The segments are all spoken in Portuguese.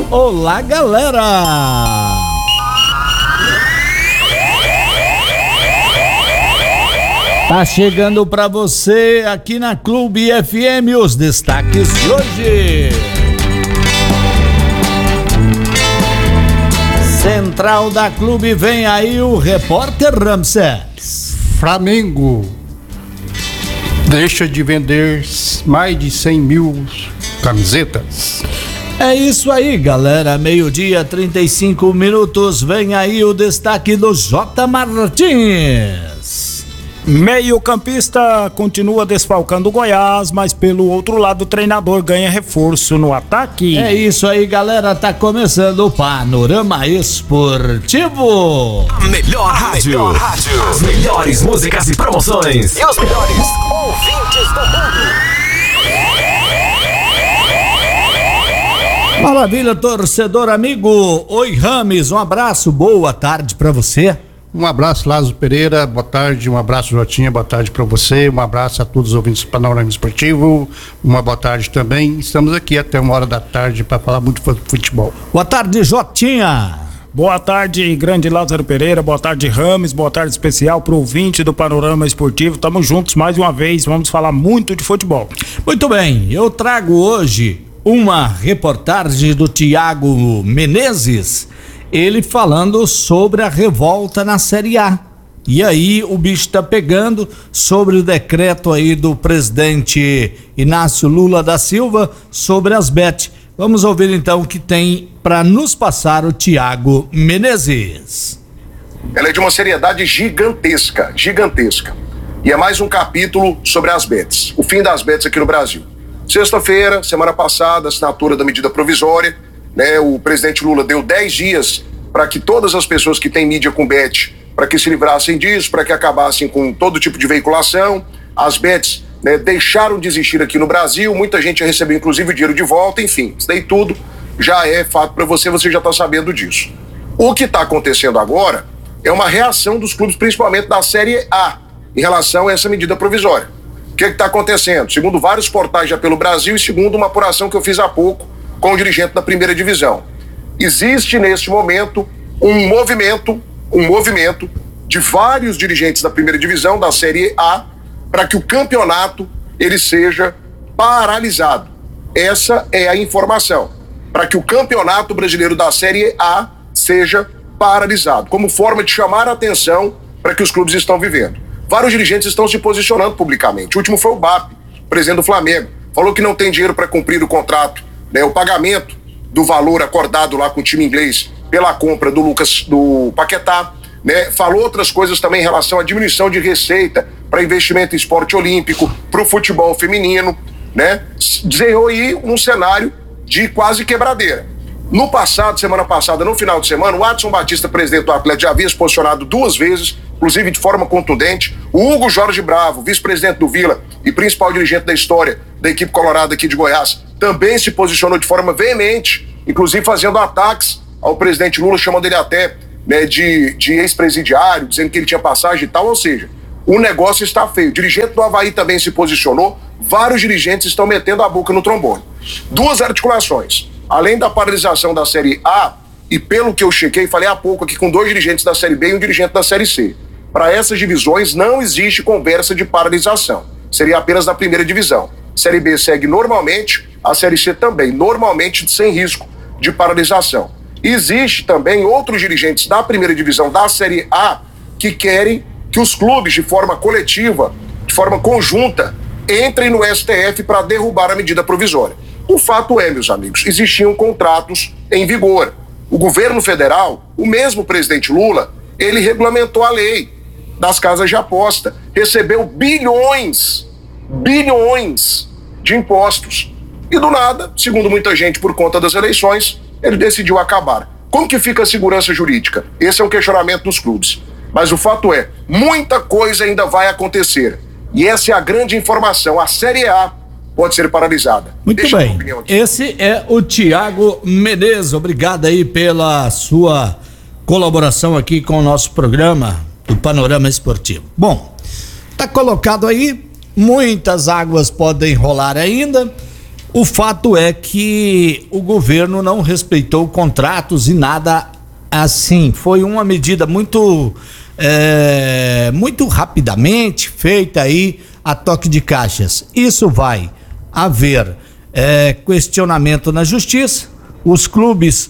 Olá, galera! Tá chegando pra você aqui na Clube FM os destaques de hoje. Central da Clube, vem aí o repórter Ramsés. Flamengo deixa de vender mais de 100 mil camisetas. É isso aí, galera. 12:35. Vem aí o destaque do J. Martins. Meio-campista continua desfalcando o Goiás, mas pelo outro lado o treinador ganha reforço no ataque. É isso aí, galera. Tá começando o Panorama Esportivo. A melhor rádio. As melhores músicas e promoções. E os melhores ouvintes do mundo. Maravilha, torcedor amigo. Oi, Rames, um abraço, boa tarde pra você. Um abraço, Lázaro Pereira, boa tarde. Um abraço, Jotinha, boa tarde para você. Um abraço a todos os ouvintes do Panorama Esportivo. Uma boa tarde também. Estamos aqui até 1h da tarde para falar muito de futebol. Boa tarde, Jotinha. Boa tarde, grande Lázaro Pereira. Boa tarde, Rames. Boa tarde especial pro ouvinte do Panorama Esportivo. Tamo juntos mais uma vez. Vamos falar muito de futebol. Muito bem, eu trago hoje uma reportagem do Thiago Menezes, ele falando sobre a revolta na Série A. E aí o bicho tá pegando sobre o decreto aí do presidente Inácio Lula da Silva sobre as bets. Vamos ouvir então o que tem para nos passar o Thiago Menezes. Ela é de uma seriedade gigantesca. E é mais um capítulo sobre as bets, o fim das bets aqui no Brasil. Sexta-feira, semana passada, assinatura da medida provisória, né? O presidente Lula deu 10 dias para que todas as pessoas que têm mídia com bet, para que se livrassem disso, para que acabassem com todo tipo de veiculação. As bets, né, deixaram de existir aqui no Brasil, muita gente recebeu inclusive o dinheiro de volta, enfim, isso daí tudo já é fato para você já está sabendo disso. O que está acontecendo agora é uma reação dos clubes, principalmente da Série A, em relação a essa medida provisória. O que está acontecendo? Segundo vários portais já pelo Brasil e segundo uma apuração que eu fiz há pouco com o dirigente da primeira divisão, existe neste momento um movimento de vários dirigentes da primeira divisão, da Série A, para que o campeonato ele seja paralisado. Essa é a informação, para que o campeonato brasileiro da Série A seja paralisado, como forma de chamar a atenção para que os clubes estão vivendo. Vários dirigentes estão se posicionando publicamente. O último foi o BAP, presidente do Flamengo. Falou que não tem dinheiro para cumprir o contrato, né, o pagamento do valor acordado lá com o time inglês pela compra do Paquetá. Né, falou outras coisas também em relação à diminuição de receita para investimento em esporte olímpico, para o futebol feminino. Né, desenhou aí um cenário de quase quebradeira. No passado, semana passada, no final de semana, o Adson Batista, presidente do Atlético, já havia se posicionado 2 vezes, inclusive de forma contundente. O Hugo Jorge Bravo, vice-presidente do Vila e principal dirigente da história da equipe colorada aqui de Goiás, também se posicionou de forma veemente, inclusive fazendo ataques ao presidente Lula, chamando ele até, né, de ex-presidiário, dizendo que ele tinha passagem e tal. Ou seja, o negócio está feio. O dirigente do Avaí também se posicionou, vários dirigentes estão metendo a boca no trombone. 2 articulações. Além da paralisação da Série A, e pelo que eu chequei, falei há pouco aqui com 2 dirigentes da Série B e um dirigente da Série C. Para essas divisões não existe conversa de paralisação. Seria apenas na primeira divisão. Série B segue normalmente, a Série C também, normalmente sem risco de paralisação. Existe também outros dirigentes da primeira divisão da Série A que querem que os clubes, de forma coletiva, de forma conjunta, entrem no STF para derrubar a medida provisória. O fato é, meus amigos, existiam contratos em vigor. O governo federal, o mesmo presidente Lula, ele regulamentou a lei das casas de aposta, recebeu bilhões de impostos. E do nada, segundo muita gente, por conta das eleições, ele decidiu acabar. Como que fica a segurança jurídica? Esse é um questionamento dos clubes. Mas o fato é, muita coisa ainda vai acontecer. E essa é a grande informação. A Série A pode ser paralisada. Muito bem, esse é o Thiago Menezes, obrigado aí pela sua colaboração aqui com o nosso programa do Panorama Esportivo. Bom, tá colocado aí, muitas águas podem rolar ainda, O fato é que o governo não respeitou contratos e nada assim. Foi uma medida muito rapidamente feita aí a toque de caixas. Isso vai haver questionamento na justiça. Os clubes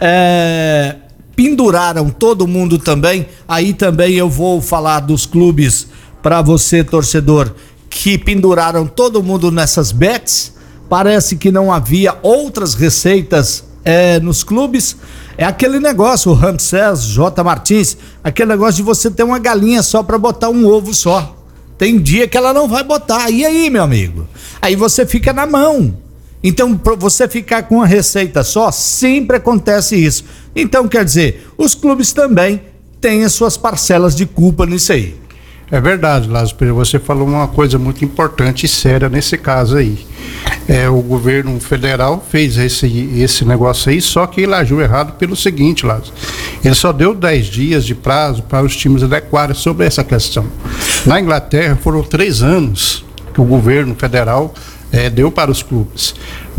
penduraram todo mundo também. Aí também eu vou falar dos clubes para você, torcedor, que penduraram todo mundo nessas bets. Parece que não havia outras receitas nos clubes. É aquele negócio, o Ramsés J. Martins, aquele negócio de você ter uma galinha só para botar um ovo só. Tem dia que ela não vai botar. E aí, meu amigo? Aí você fica na mão. Então, para você ficar com uma receita só, sempre acontece isso. Então, quer dizer, os clubes também têm as suas parcelas de culpa nisso aí. É verdade, Lázaro Pereira, você falou uma coisa muito importante e séria nesse caso aí. O governo federal fez esse negócio aí, só que ele agiu errado pelo seguinte, Lázaro. Ele só deu 10 dias de prazo para os times adequarem sobre essa questão. Na Inglaterra foram 3 anos que o governo federal deu para os clubes.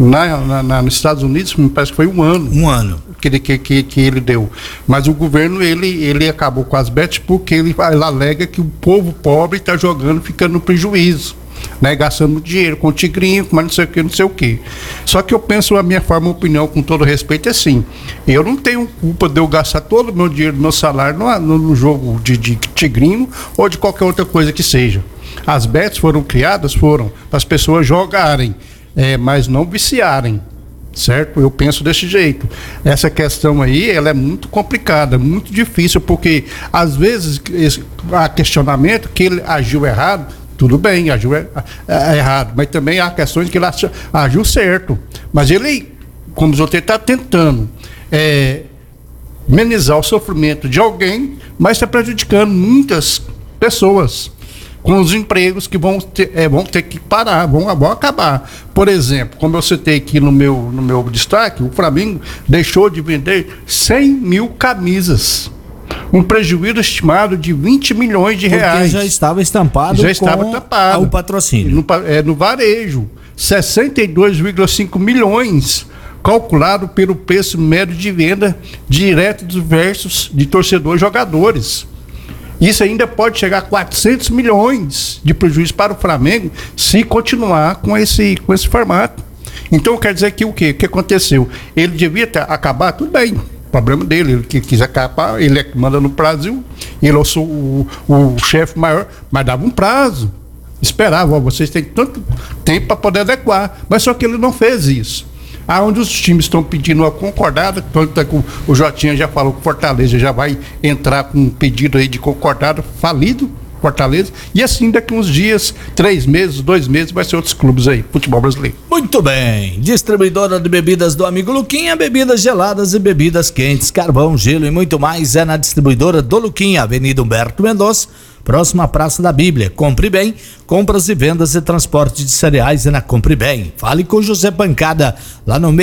Nos Estados Unidos, me parece que foi 1 ano. 1 ano. Que ele deu. Mas o governo, ele acabou com as bets porque ele alega que o povo pobre está jogando, ficando no prejuízo, né? Gastando dinheiro com tigrinho, mas não sei o que. Só que eu penso, a minha opinião, com todo respeito, é assim: eu não tenho culpa de eu gastar todo o meu dinheiro, meu salário no jogo de tigrinho ou de qualquer outra coisa que seja. As bets foram criadas, para as pessoas jogarem, mas não viciarem. Certo? Eu penso desse jeito. Essa questão aí, ela é muito complicada, muito difícil, porque às vezes há questionamento que ele agiu errado. Tudo bem, agiu errado, mas também há questões que ele agiu certo. Mas ele, como o outros, está tentando amenizar o sofrimento de alguém, mas está prejudicando muitas pessoas com os empregos que vão ter que parar, vão acabar. Por exemplo, como eu citei aqui no meu destaque, o Flamengo deixou de vender 100 mil camisas. Um prejuízo estimado de 20 milhões de reais. Porque já estava estampado o patrocínio. No varejo, 62,5 milhões, calculado pelo preço médio de venda direto dos versos de torcedores jogadores. Isso ainda pode chegar a 400 milhões de prejuízo para o Flamengo se continuar com esse formato. Então quer dizer que o quê? O que aconteceu? Ele devia acabar, tudo bem, problema dele, ele que quis acabar, ele é que manda no Brasil, ele é o chefe maior, mas dava um prazo, esperava, vocês têm tanto tempo para poder adequar, mas só que ele não fez isso. Aonde os times estão pedindo uma concordada, tanto é que o Jotinha já falou que Fortaleza já vai entrar com um pedido aí de concordada falido, Fortaleza, e assim daqui uns dias, 3 meses, 2 meses, vai ser outros clubes aí, futebol brasileiro. Muito bem, distribuidora de bebidas do amigo Luquinha, bebidas geladas e bebidas quentes, carvão, gelo e muito mais é na distribuidora do Luquinha, Avenida Humberto Mendonça, próxima à Praça da Bíblia. Compre Bem, compras e vendas e transporte de cereais é na Compre Bem. Fale com José Pancada, lá no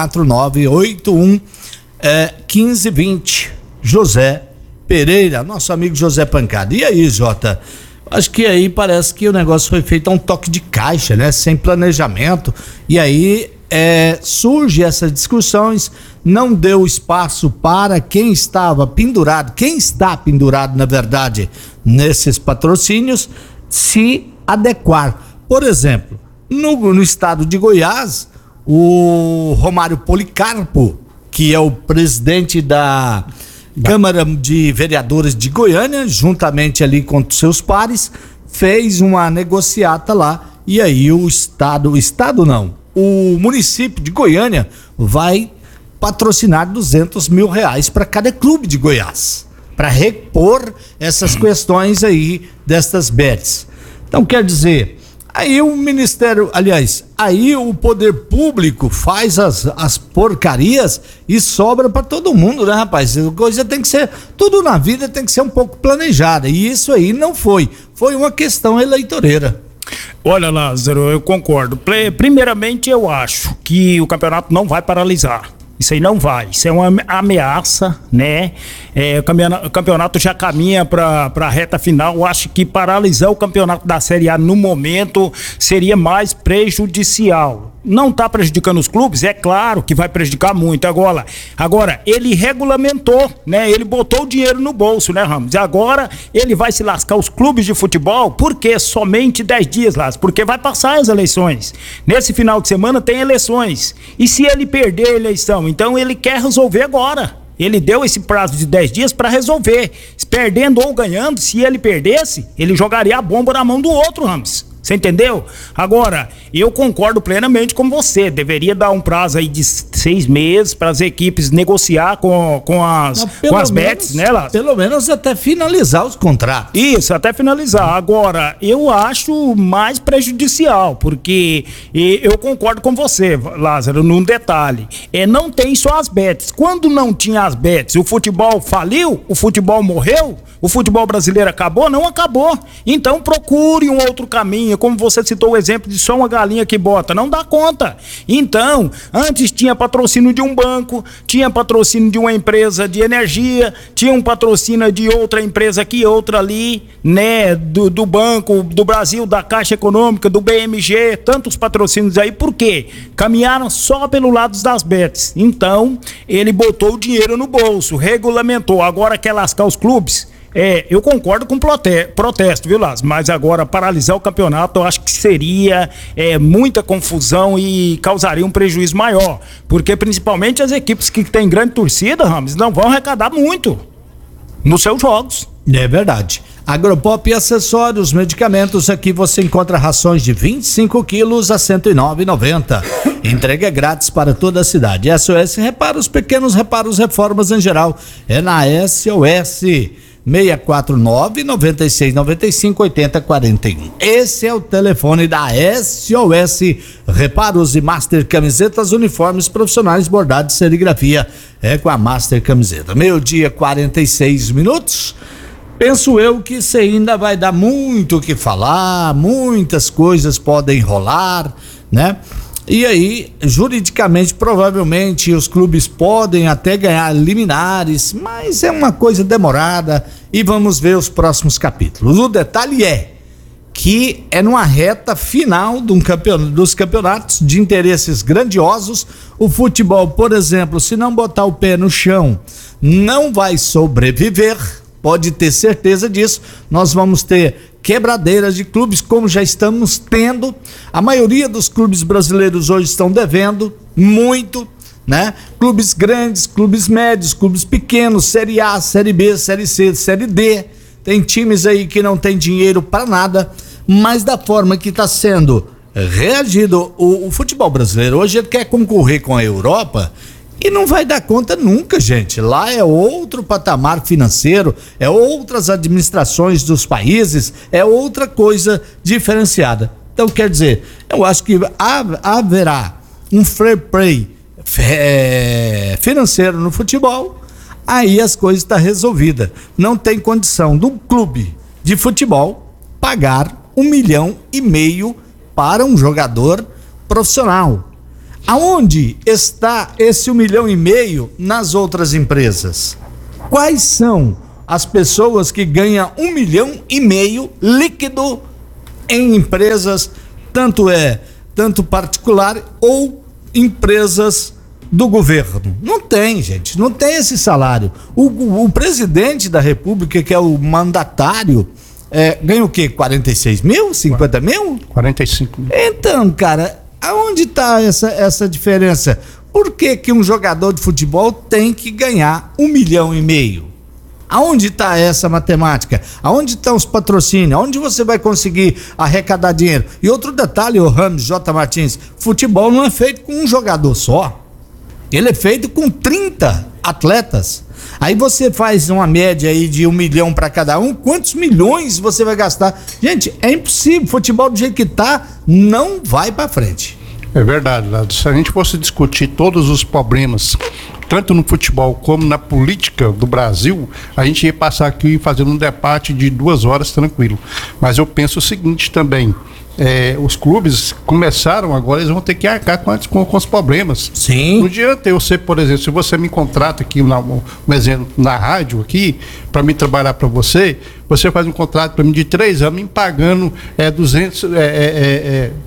64981 1520. José Pereira, nosso amigo José Pancada. E aí, Jota? Acho que aí parece que o negócio foi feito a um toque de caixa, né? Sem planejamento. E aí surge essas discussões, não deu espaço para quem estava pendurado, quem está pendurado, na verdade, nesses patrocínios, se adequar. Por exemplo, no estado de Goiás, o Romário Policarpo, que é o presidente da Câmara de Vereadores de Goiânia, juntamente ali com seus pares, fez uma negociata lá, e aí o município de Goiânia vai patrocinar R$200 mil para cada clube de Goiás, para repor essas questões aí destas bets. Então quer dizer, aí o Ministério, aí o poder público faz as porcarias e sobra para todo mundo, né, rapaz? A coisa tem que ser, tudo na vida tem que ser um pouco planejada, e isso aí não foi uma questão eleitoreira. Olha, Lázaro, eu concordo. Primeiramente, eu acho que o campeonato não vai paralisar. Isso aí não vai, isso é uma ameaça, né? O campeonato já caminha para a reta final. Eu acho que paralisar o campeonato da Série A no momento seria mais prejudicial. não está prejudicando os clubes? É claro que vai prejudicar muito. Agora, ele regulamentou, né? Ele botou o dinheiro no bolso, né, Ramos? E agora ele vai se lascar os clubes de futebol, porque somente 10 dias, Lázaro, porque vai passar as eleições. Nesse final de semana tem eleições. E se ele perder a eleição, então ele quer resolver agora. Ele deu esse prazo de 10 dias para resolver. Perdendo ou ganhando, se ele perdesse, ele jogaria a bomba na mão do outro, Ramos. Você entendeu? Agora, eu concordo plenamente com você. Deveria dar um prazo aí de 6 meses para as equipes negociar com as bets, né, Lázaro? Pelo menos até finalizar os contratos. Isso, até finalizar. Agora, eu acho mais prejudicial, porque eu concordo com você, Lázaro, num detalhe. Não tem só as bets. Quando não tinha as bets, o futebol faliu, o futebol morreu, o futebol brasileiro acabou? Não acabou. Então procure um outro caminho. Como você citou o exemplo de só uma galinha que bota, não dá conta. Então, antes tinha patrocínio de um banco, tinha patrocínio de uma empresa de energia, tinha um patrocínio de outra empresa aqui, outra ali, né, do Banco do Brasil, da Caixa Econômica, do BMG, tantos patrocínios aí. Por quê? Caminharam só pelo lado das bets. Então, ele botou o dinheiro no bolso, regulamentou. Agora quer lascar os clubes? Eu concordo com o protesto, viu, Lázaro? Mas agora paralisar o campeonato eu acho que seria muita confusão e causaria um prejuízo maior. Porque principalmente as equipes que têm grande torcida, Ramos, não vão arrecadar muito nos seus jogos. É verdade. Agropop e acessórios, medicamentos, aqui você encontra rações de 25 quilos a R$ 109,90. Entrega grátis para toda a cidade. SOS Reparos, pequenos reparos, reformas em geral. É na SOS. 649-9695-8041. Esse é o telefone da SOS Reparos e Master Camisetas, uniformes profissionais, bordado de serigrafia. É com a Master Camiseta. 12:46. Penso eu que isso ainda vai dar muito o que falar, muitas coisas podem rolar, né? E aí, juridicamente, provavelmente os clubes podem até ganhar liminares, mas é uma coisa demorada e vamos ver os próximos capítulos. O detalhe é que é numa reta final dos campeonatos de interesses grandiosos. O futebol, por exemplo, se não botar o pé no chão, não vai sobreviver, pode ter certeza disso. Nós vamos ter quebradeiras de clubes, como já estamos tendo. A maioria dos clubes brasileiros hoje estão devendo muito, né? Clubes grandes, clubes médios, clubes pequenos, Série A, Série B, Série C, Série D. Tem times aí que não tem dinheiro para nada, mas da forma que está sendo reagido o futebol brasileiro hoje, ele quer concorrer com a Europa e não vai dar conta nunca, gente. Lá é outro patamar financeiro, é outras administrações dos países, é outra coisa diferenciada. Então, quer dizer, eu acho que haverá um fair play financeiro no futebol, aí as coisas estão resolvidas. Não tem condição do clube de futebol pagar 1,5 milhão para um jogador profissional. Aonde está esse 1,5 milhão nas outras empresas? Quais são as pessoas que ganham 1,5 milhão líquido em empresas, tanto particular ou empresas do governo? Não tem, gente, não tem esse salário. O presidente da República, que é o mandatário, ganha o quê? 46 mil? 50 mil? 45 mil. Então, cara, aonde está essa diferença? Por que um jogador de futebol tem que ganhar 1,5 milhão? Aonde está essa matemática? Aonde estão os patrocínios? Aonde você vai conseguir arrecadar dinheiro? E outro detalhe, o Ramos, J. Martins, futebol não é feito com um jogador só. Ele é feito com 30 atletas. Aí você faz uma média aí de 1 milhão para cada um, quantos milhões você vai gastar? Gente, é impossível. Futebol do jeito que tá, não vai para frente. É verdade, Lado. Se a gente fosse discutir todos os problemas, tanto no futebol como na política do Brasil, a gente ia passar aqui fazendo um debate de 2 horas tranquilo. Mas eu penso o seguinte também. Os clubes começaram agora, eles vão ter que arcar com os problemas. Sim. Não adianta eu ser, por exemplo, se você me contrata aqui, um exemplo, na rádio aqui, para me trabalhar para você faz um contrato para mim de 3 anos, me pagando 200,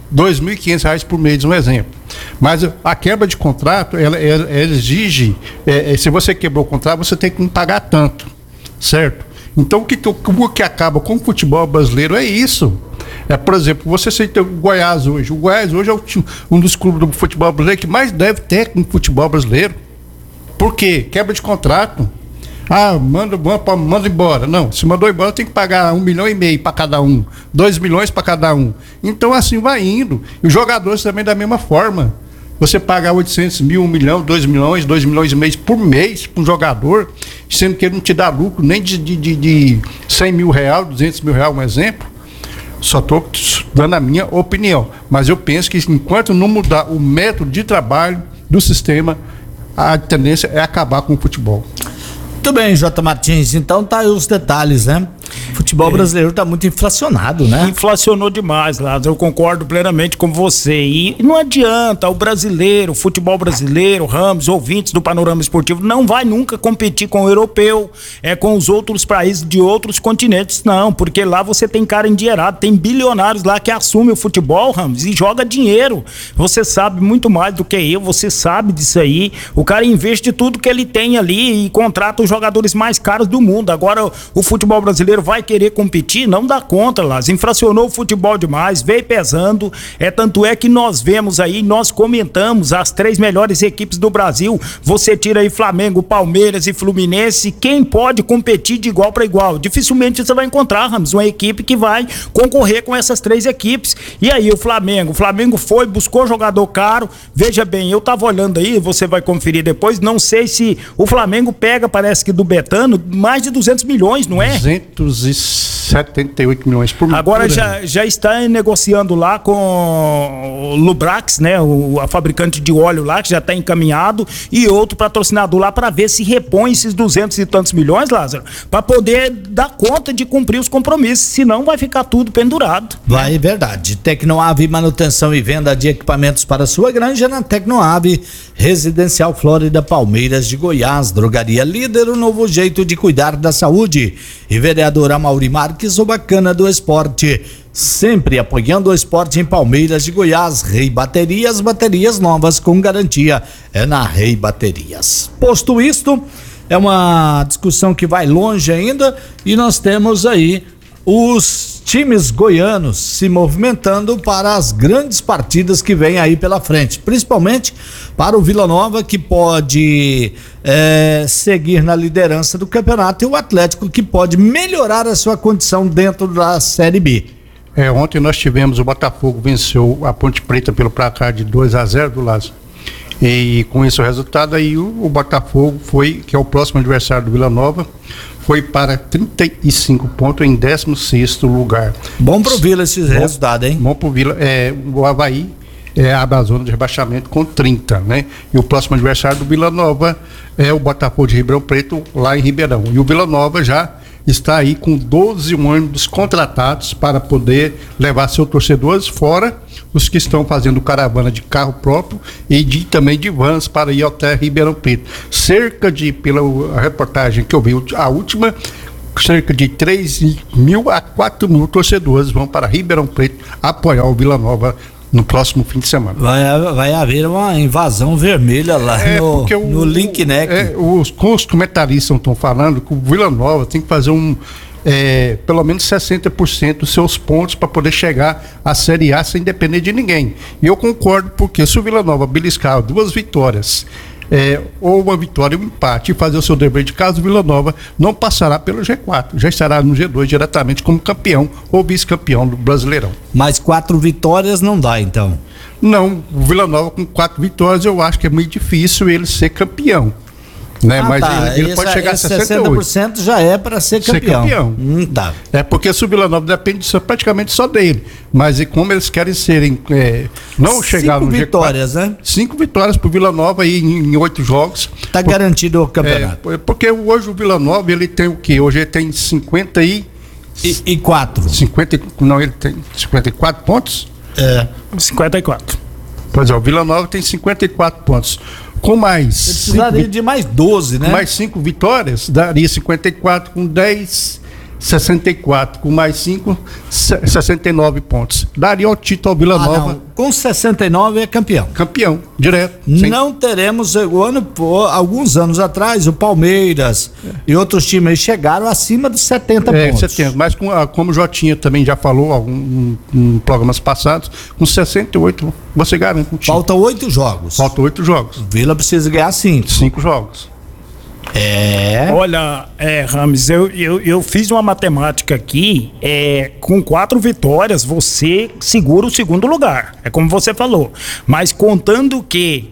R$2.500 por mês, um exemplo. Mas a quebra de contrato, ela exige, se você quebrou o contrato, você tem que não pagar tanto, certo? Então, o que acaba com o futebol brasileiro é isso. Por exemplo, você cita o Goiás hoje. O Goiás hoje é um dos clubes do futebol brasileiro que mais deve ter no futebol brasileiro. Por quê? Quebra de contrato. Manda embora. Não, se mandou embora tem que pagar 1,5 milhão para cada um, 2 milhões para cada um. Então assim vai indo. E os jogadores também da mesma forma. Você pagar 800 mil, 1 milhão, 2 milhões, 2 milhões e meio por mês para um jogador, sendo que ele não te dá lucro nem de 100 mil reais, 200 mil reais, um exemplo. Só estou dando a minha opinião. Mas eu penso que enquanto não mudar o método de trabalho do sistema, a tendência é acabar com o futebol. Muito bem, J. Martins, então tá aí os detalhes, né? O futebol brasileiro tá muito inflacionado, né? Inflacionou demais, Lázaro, eu concordo plenamente com você. E não adianta, o brasileiro, o futebol brasileiro, Ramos, ouvintes do Panorama Esportivo, não vai nunca competir com o europeu, com os outros países de outros continentes, não, porque lá você tem cara endinheirado, tem bilionários lá que assumem o futebol, Ramos, e joga dinheiro. Você sabe muito mais do que eu, você sabe disso aí. O cara investe tudo que ele tem ali e contrata os jogadores mais caros do mundo. Agora o futebol brasileiro vai querer competir? Não dá conta, Lázaro. Inflacionou o futebol demais, veio pesando. Tanto é que nós vemos aí, nós comentamos as 3 melhores equipes do Brasil. Você tira aí Flamengo, Palmeiras e Fluminense. Quem pode competir de igual para igual? Dificilmente você vai encontrar, Ramos, uma equipe que vai concorrer com essas 3 equipes. E aí o Flamengo foi, buscou jogador caro. Veja bem, eu tava olhando aí, você vai conferir depois, não sei se o Flamengo pega, parece que do Betano, mais de 200 milhões, não é? 278 milhões por mês. Agora já está negociando lá com o Lubrax, né? A fabricante de óleo lá, que já está encaminhado, e outro patrocinador lá para ver se repõe esses 200 e tantos milhões, Lázaro, para poder dar conta de cumprir os compromissos, senão vai ficar tudo pendurado. Vai, é verdade. Tecnoave, manutenção e venda de equipamentos para sua granja na Tecnoave, Residencial Flórida, Palmeiras de Goiás, drogaria líder, o novo jeito de cuidar da saúde. E vereador Amaury Marques, o bacana do esporte, sempre apoiando o esporte em Palmeiras de Goiás. Rei Baterias, baterias novas com garantia, é na Rei Baterias. Posto isto, é uma discussão que vai longe ainda e nós temos aí os times goianos se movimentando para as grandes partidas que vêm aí pela frente, principalmente para o Vila Nova, que pode seguir na liderança do campeonato, e o Atlético, que pode melhorar a sua condição dentro da Série B. Ontem nós tivemos o Botafogo venceu a Ponte Preta pelo placar de 2-0 do Lázaro. E com esse resultado aí o Botafogo que é o próximo adversário do Vila Nova, foi para 35 pontos em 16º lugar. Bom pro Vila esse resultado, hein? Bom pro Vila. O Avaí abre a zona de rebaixamento com 30, né? E o próximo adversário do Vila Nova é o Botafogo de Ribeirão Preto, lá em Ribeirão. E o Vila Nova já está aí com 12 ônibus contratados para poder levar seus torcedores, fora os que estão fazendo caravana de carro próprio e também de vans para ir até Ribeirão Preto. Pela reportagem que eu vi, a última, cerca de 3 mil a 4 mil torcedores vão para Ribeirão Preto apoiar o Vila Nova no próximo fim de semana. Vai haver uma invasão vermelha lá no Link Neck. Os comentaristas estão falando que o Vila Nova tem que fazer pelo menos 60% dos seus pontos para poder chegar à Série A sem depender de ninguém. E eu concordo, porque se o Vila Nova beliscar 2 vitórias, ou uma vitória e um empate, e fazer o seu dever de casa, o Vila Nova não passará pelo G4, já estará no G2 diretamente como campeão ou vice-campeão do Brasileirão. Mas 4 vitórias não dá, então? Não, o Vila Nova com 4 vitórias eu acho que é muito difícil ele ser campeão, né? Mas ele pode chegar a 68%. 60% já é para ser campeão. Tá. Porque se o Vila Nova depende praticamente só dele. Mas e como eles querem serem não chegar no G4, 5 vitórias, né? 5 vitórias pro Vila Nova aí em 8 jogos. Tá garantido o campeonato. Porque hoje o Vila Nova ele tem o quê? Hoje ele tem 54. Ele tem 54 pontos? 54. Pois é, o Vila Nova tem 54 pontos. Com mais. Precisaria de mais 12, né? Mais 5 vitórias, daria 54 com 10. 64, com mais 5, 69 pontos. Daria o título ao Vila Nova. Não. Com 69 é campeão. Campeão, direto. Não teremos, alguns anos atrás, o Palmeiras e outros times aí chegaram acima dos 70 pontos. 70, mas como o Jotinha também já falou em programas passados, com 68 você garante um título. Faltam 8 jogos. Faltam 8 jogos. O Vila precisa ganhar 5. 5 jogos. Olha, Rames, eu fiz uma matemática aqui, com 4 vitórias você segura o segundo lugar, é como você falou, mas contando que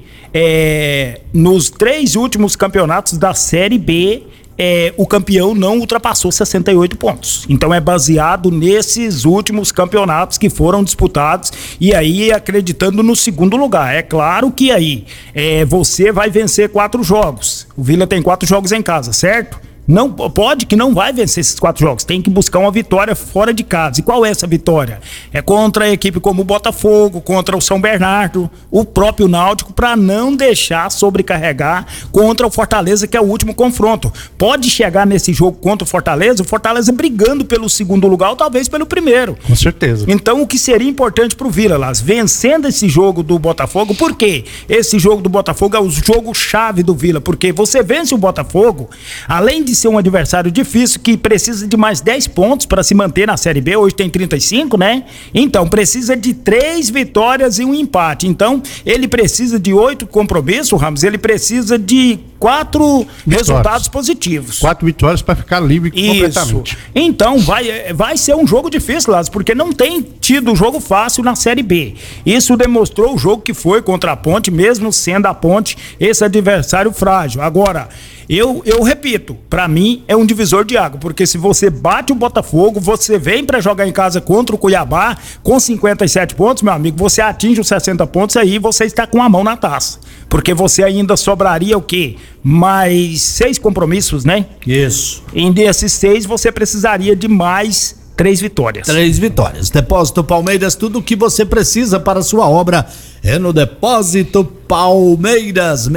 nos 3 últimos campeonatos da Série B, o campeão não ultrapassou 68 pontos. Então é baseado nesses últimos campeonatos que foram disputados e aí acreditando no segundo lugar. É claro que aí você vai vencer 4 jogos. O Vila tem 4 jogos em casa, certo? Não pode que não vai vencer esses 4 jogos, tem que buscar uma vitória fora de casa. E qual é essa vitória? É contra a equipe como o Botafogo, contra o São Bernardo, o próprio Náutico, para não deixar sobrecarregar contra o Fortaleza, que é o último confronto. Pode chegar nesse jogo contra o Fortaleza brigando pelo segundo lugar ou talvez pelo primeiro. Com certeza. Então o que seria importante pro Vila, Las, vencendo esse jogo do Botafogo, por quê? Esse jogo do Botafogo é o jogo chave do Vila, porque você vence o Botafogo, além de ser um adversário difícil que precisa de mais 10 pontos para se manter na Série B, hoje tem 35, né? Então precisa de 3 vitórias e um empate. Então ele precisa de 8 compromissos, Ramos, ele precisa de 4 resultados positivos. 4 vitórias para ficar livre completamente. Então vai ser um jogo difícil, Lázaro, porque não tem tido jogo fácil na Série B. Isso demonstrou o jogo que foi contra a Ponte, mesmo sendo a Ponte esse adversário frágil. Agora, eu repito, pra mim é um divisor de água, porque se você bate o Botafogo, você vem pra jogar em casa contra o Cuiabá com 57 pontos, meu amigo, você atinge os 60 pontos, aí você está com a mão na taça, porque você ainda sobraria o quê? Mais 6 compromissos, né? Isso. E desses 6 você precisaria de mais 3 vitórias. 3 vitórias. Depósito Palmeiras, tudo o que você precisa para a sua obra é no Depósito Palmeiras.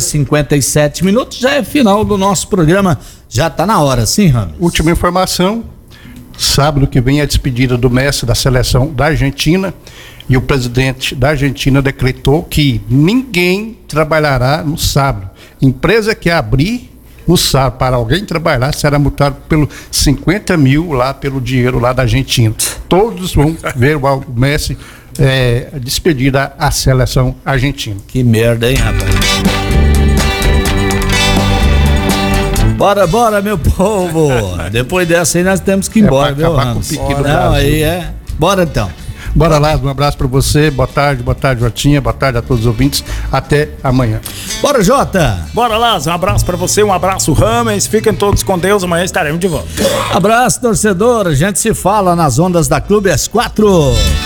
12h57, já é final do nosso programa, já tá na hora, sim, Ramos? Última informação, sábado que vem é a despedida do Messi da seleção da Argentina e o presidente da Argentina decretou que ninguém trabalhará no sábado. Empresa que abrir no sábado para alguém trabalhar será multado pelo 50 mil lá pelo dinheiro lá da Argentina. Todos vão ver o Messi despedir a seleção argentina. Que merda, hein, rapaz? Bora, meu povo. Depois dessa aí nós temos que ir embora, viu, Ramos? Não, aí Bora então. Bora lá, um abraço pra você, boa tarde, Jotinha, boa tarde a todos os ouvintes, até amanhã. Bora, Jota! Bora lá, um abraço pra você, um abraço, Rames, fiquem todos com Deus, amanhã estaremos de volta. Abraço, torcedor, a gente se fala nas ondas da Clube às 4.